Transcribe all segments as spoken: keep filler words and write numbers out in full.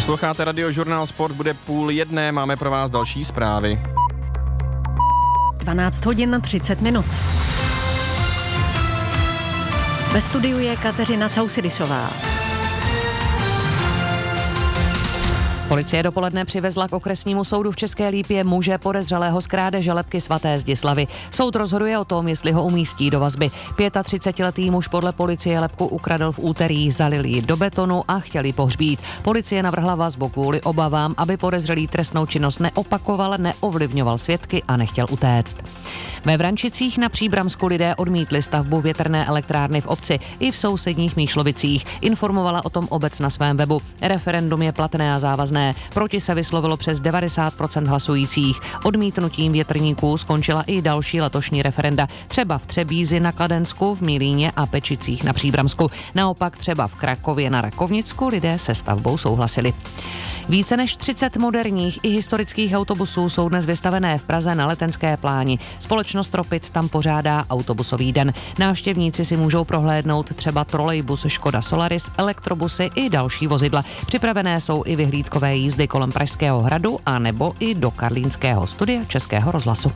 Posloucháte Radiožurnál Sport, bude půl jedné, máme pro vás další zprávy. dvanáct hodin třicet minut. Ve studiu je Kateřina Causidisová. Policie dopoledne přivezla k okresnímu soudu v České Lípě muže podezřelého z krádeže lebky svaté Zdislavy. Soud rozhoduje o tom, jestli ho umístí do vazby. třicetiletý muž podle policie lebku ukradl v úterý, zalil ji do betonu a chtěl ji pohřbít. Policie navrhla vazbu kvůli obavám, aby podezřelý trestnou činnost neopakoval, neovlivňoval svědky a nechtěl utéct. Ve Vrančicích na Příbramsku lidé odmítli stavbu větrné elektrárny v obci i v sousedních Míšlovicích. Informovala o tom obec na svém webu. Referendum je platné a závazné. Proti se vyslovilo přes devadesát procent hlasujících. Odmítnutím větrníků skončila i další letošní referenda. Třeba v Třebízi na Kladensku, v Mílíně a Pečicích na Příbramsku. Naopak třeba v Krakově na Rakovnicku lidé se stavbou souhlasili. Více než třicet moderních i historických autobusů jsou dnes vystavené v Praze na Letenské pláni. Společnost Ropit tam pořádá autobusový den. Návštěvníci si můžou prohlédnout třeba trolejbus Škoda Solaris, elektrobusy i další vozidla. Připravené jsou i vyhlídkové jízdy kolem Pražského hradu a nebo i do karlínského studia Českého rozhlasu.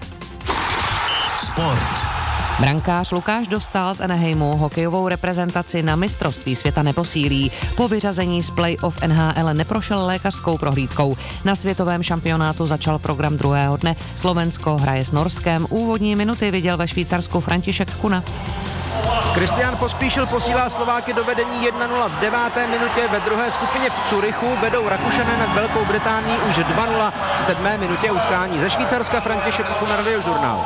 Sport. Brankář Lukáš Dostál z Anaheimu hokejovou reprezentaci na mistrovství světa neposílí. Po vyřazení z play-off N H L neprošel lékařskou prohlídkou. Na světovém šampionátu začal program druhého dne. Slovensko hraje s Norskem. Úvodní minuty viděl ve Švýcarsku František Kuna. Kristián Pospíšil posílá Slováky do vedení jedna nula v deváté minutě. Ve druhé skupině v Curychu vedou Rakušané nad Velkou Británií už dva nula v sedmé minutě utkání. Ze Švýcarska František Kuna, Radiožurnál.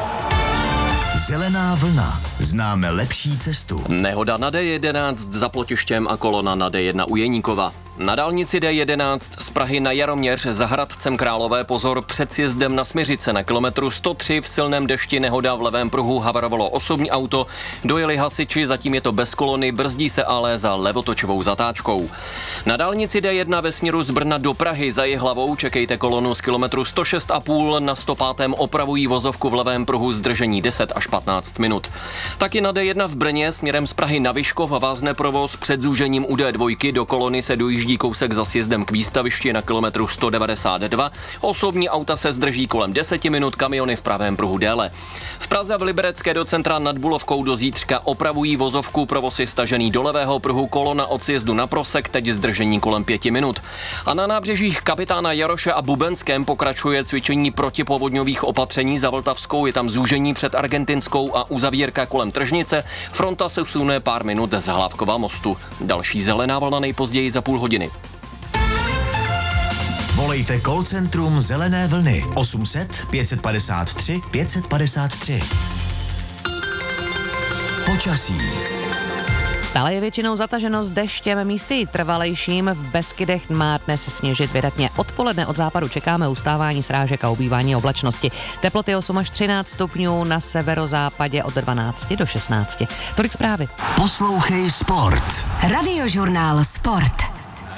Zelená vlna. Známe lepší cestu. Nehoda na D jedenáct za Plotištěm a kolona na D jedna u Jeníkova. Na dálnici D jedenáct z Prahy na Jaroměř za Hradcem Králové pozor před sjezdem na Smiřice na kilometru sto tři v silném dešti nehoda v levém pruhu, havarovalo osobní auto, dojeli hasiči, zatím je to bez kolony, brzdí se ale za levotočovou zatáčkou. Na dálnici D jedna ve směru z Brna do Prahy za Jihlavou čekejte kolonu z kilometru sto šest a půl, na sto pátém opravují vozovku v levém pruhu, zdržení deset až patnáct minut. Taky na D jedna v Brně směrem z Prahy na Vyškov vázne provoz před zúžením u D dva, do kolony se dojíždí kousek za sjezdem k výstavišti na kilometru sto devadesát dva. Osobní auta se zdrží kolem deseti minut, kamiony v pravém pruhu déle. V Praze v Liberecké do centra nad Bulovkou do zítřka opravují vozovku, provoz je stažený do levého pruhu, kolona od sjezdu na Prosek, teď zdržení kolem pěti minut. A na nábřežích Kapitána Jaroše a Bubenském pokračuje cvičení protipovodňových opatření za Vltavskou, je tam zúžení před Argentinskou a uzavírka kolem Tržnice. Fronta se usune pár minut z Hlávkova mostu. Další zelená vlna nejpozději za půl hodiny. Volejte call centrum Zelené vlny osm set pět padesát tři pět padesát tři. Počasí. Stále je většinou zataženo s deštěm, místy trvalejším, v Beskydech má dnes sněžit vydatně. Odpoledne od západu čekáme ustávání srážek a ubývání oblačnosti. Teploty osm až třináct stupňů, na severozápadě od dvanácti do šestnácti. Tolik zprávy. Poslouchej Sport. Radiožurnál Sport.